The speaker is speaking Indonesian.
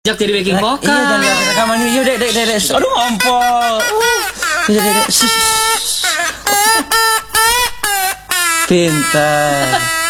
Jak jadi backing vokal. Iya, dan rekaman ini. Yuk, dek. Aduh, ngompol. Dek. Pintar.